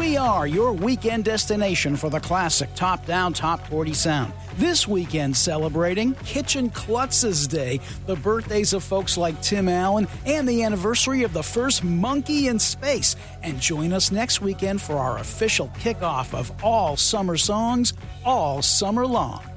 We are your weekend destination for the classic top-down, top 40 sound. This weekend celebrating Kitchen Klutz's Day, the birthdays of folks like Tim Allen, and the anniversary of the first monkey in space. And join us next weekend for our official kickoff of all summer songs, all summer long.